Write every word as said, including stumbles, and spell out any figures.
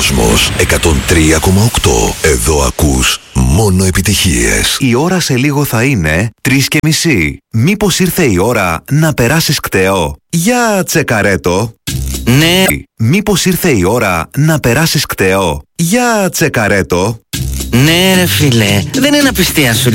Κόσμος εκατόν τρία κόμμα οκτώ. Εδώ ακούς μόνο επιτυχίες. Η ώρα σε λίγο θα είναι τρεις και μισή. Μήπως ήρθε η ώρα να περάσεις κτεό? Για τσεκαρέτο. Ναι. Μήπως ήρθε η ώρα να περάσεις κτεό? Για τσεκαρέτο. Ναι ρε φίλε, δεν είναι απιστία σου.